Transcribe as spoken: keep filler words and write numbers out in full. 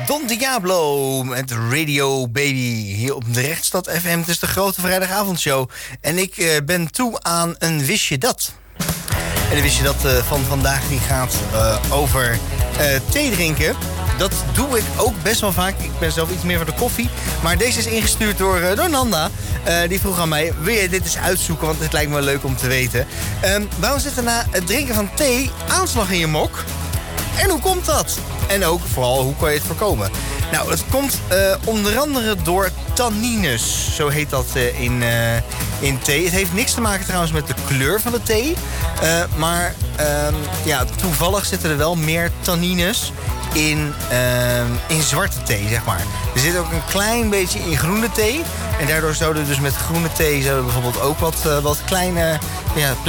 Don Diablo met Radio Baby hier op de Rechtstad F M. Het is de grote vrijdagavondshow. En ik uh, ben toe aan een Wist je dat? En de Wist je dat uh, van vandaag die gaat uh, over uh, thee drinken. Dat doe ik ook best wel vaak. Ik ben zelf iets meer voor de koffie. Maar deze is ingestuurd door, uh, door Nanda. Uh, die vroeg aan mij, wil je dit eens uitzoeken? Want het lijkt me wel leuk om te weten. Um, waarom zit er na het drinken van thee aanslag in je mok? En hoe komt dat? En ook vooral, hoe kan je het voorkomen? Nou, het komt uh, onder andere door tannines. Zo heet dat uh, in, uh, in thee. Het heeft niks te maken trouwens met de kleur van de thee. Uh, maar uh, ja, toevallig zitten er wel meer tannines in, uh, in zwarte thee, zeg maar. Er zit ook een klein beetje in groene thee. En daardoor zouden dus met groene thee zouden bijvoorbeeld ook wat, uh, wat kleine ja,